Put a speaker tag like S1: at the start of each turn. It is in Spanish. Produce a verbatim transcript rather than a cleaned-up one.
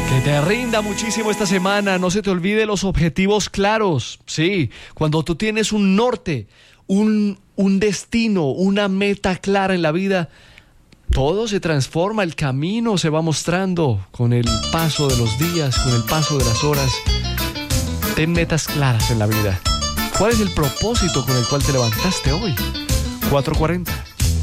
S1: Que te rinda muchísimo esta semana. No se te olvide los objetivos claros. Sí, cuando tú tienes un norte, un, un destino, una meta clara en la vida, todo se transforma, el camino se va mostrando con el paso de los días, con el paso de las horas. Ten metas claras en la vida. ¿Cuál es el propósito con el cual te levantaste hoy? cuatro cuarenta.